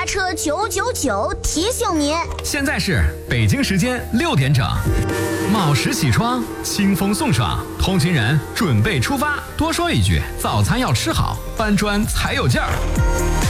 搭车999提醒您， 现在是北京时间6点整，卯时起床，清风送爽，通勤人准备出发。多说一句，早餐要吃好，搬砖才有劲儿。